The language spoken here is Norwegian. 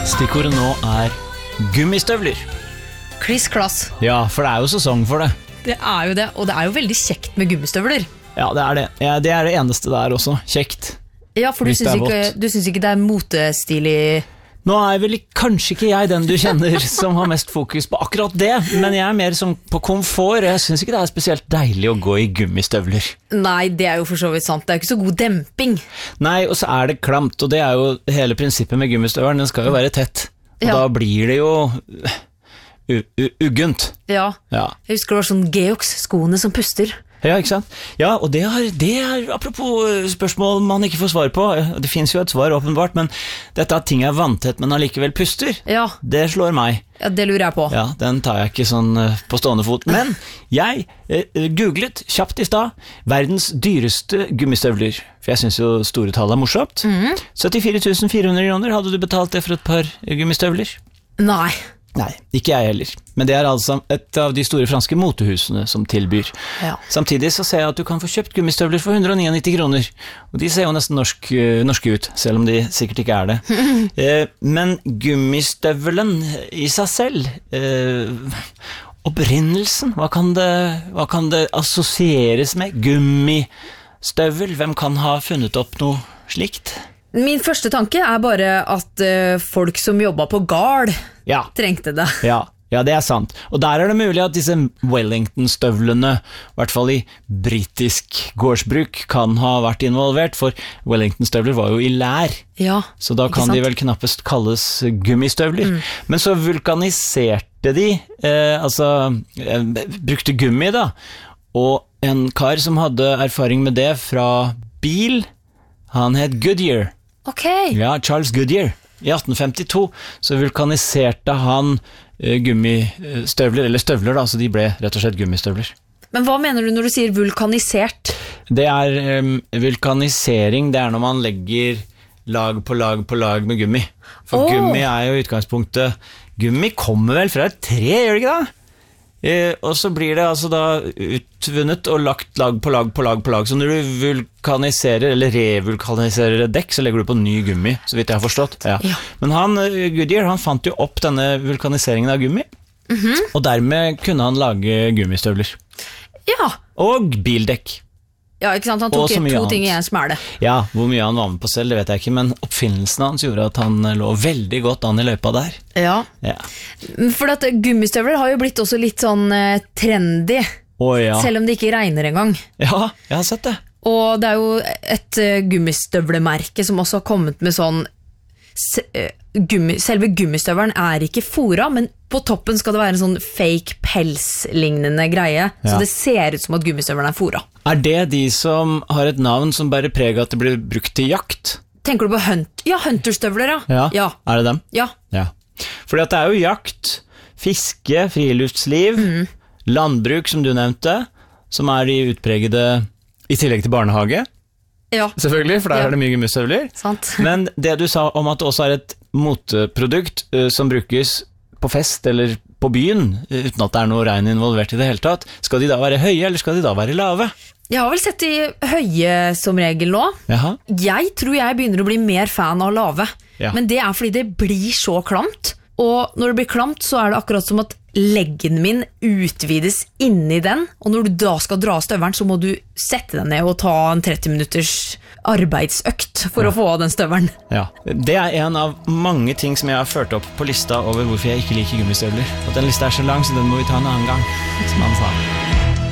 Stikkordet nå gummistøvler. Kliss-klass. Ja, for det jo sesong for det. Det jo det, og det jo veldig kjekt med gummistøvler. Ja, det det. Ja, det det eneste der også. Kjekt. Ja, for du synes ikke det motestilig. Nå vel kanskje ikke jeg den du kjenner som har mest fokus på akkurat det, men jeg mer sånn på komfort. Jeg synes ikke det spesielt deilig å gå i gummistøvler. Nei, det jo for så vidt sant. Det ikke så god demping. Nei, og så det klamt, og det jo hele prinsippet med gummistøvelen. Den skal jo være tett, og da blir det jo uggent. Ja, jeg husker det var sånn Geox-skoene som puster. Ja, ikke sant? Ja, og det apropos spørsmål man ikke får svar på. Det finnes jo et svar åpenbart, men dette at ting vanntett, men allikevel puster, det slår meg. Ja, det lurer jeg på. Ja, den tar jeg ikke sånn på stående fot. Men jeg googlet kjapt i stad verdens dyreste gummistøvler, for jeg synes jo store tall morsomt. 74 400 kroner hadde du betalt det for et par gummistøvler? Nei. Nei, ikke jeg heller. Men det altså et av de store franske motehusene som tilbyr. Ja. Samtidig så ser jeg at du kan få kjøpt gummistøvler for 199 kroner. Og de ser jo nesten norske ut, selv om de sikkert ikke det. Men gummistøvelen i seg selv, opprinnelsen, hva kan det assosieres med? Gummistøvel, hvem kan ha funnet opp noe slikt? Min første tanke bare at folk som jobbet på gard trengte det. Ja, det sant. Og der det mulig at disse Wellington-støvlene, i hvert fall i britisk gårdsbruk, kan ha vært involvert, for Wellington-støvler var jo i lær. Ja, så da kan de vel knappest kalles gummistøvler. Men så vulkaniserte de, brukte gummi da, og en kar som hadde erfaring med det fra bil, han het Goodyear. Ja, Charles Goodyear. I 1852 så vulkaniserte han gummistøvler, eller støvler da, så de ble rett og slett gummistøvler. Men hva mener du når du sier vulkanisert? Det vulkanisering, det når man legger lag på lag på lag med gummi. For gummi jo i utgangspunktet, gummi kommer vel fra et tre, gjør det ikke da? Og så blir det altså da utvunnet og lagt lag på lag på lag på lag. Så når du vulkaniserer eller revulkaniserer et dekk, så legger du på ny gummi, så vidt jeg har forstått. Ja. Men Goodyear, han fant jo opp denne vulkaniseringen av gummi, og dermed kunne han lage gummistøvler. Ja. Og bildekk. Ja, ikke sant? Han tok to ting i en smæle. Ja, hvor mye han var med på selv, det vet jeg ikke, men oppfinnelsen hans gjorde at han lå veldig godt an i løypa der. Ja. For at gummistøvler har jo blitt også litt sånn trendy, selv om det ikke regner engang. Ja, jeg har sett det. Og det jo et gummistøvlemerke som også har kommet med sånn selve gummistøvelen ikke fora, men på toppen skal det være en sånn fake pels-lignende greie, så det ser ut som at gummistøvelen fora. Det de som har et navn som bærer preg at det blir brukt til jakt? Tenker du på hunterstøvler, ja. Det dem? Ja. Fordi at det jo jakt, fiske, friluftsliv, landbruk som du nevnte, som de utpregede i tillegg til barnehage. Ja. Selvfølgelig, for der det mye gummistøvler. Men det du sa om at det også et moteprodukt som brukes på fest eller på byen, uten at det noe regn involvert i det hele tatt, skal de da være høye, eller skal de da være lave? Jeg har vel sett de høye som regel nå. Jaha. Jeg tror jeg begynner å bli mer fan av lave, men det fordi det blir så klamt, og når det blir klamt så det akkurat som at leggen min utvides inni den, og når du da skal dra støvelen, så må du sette deg ned og ta en 30 minutters arbeidsøkt for å få av den støvelen. Ja, det en av mange ting som jeg har ført opp på lista over hvorfor jeg ikke liker gummistøvler. Og den lista så lang, så den må vi ta en annen gang, som han sa.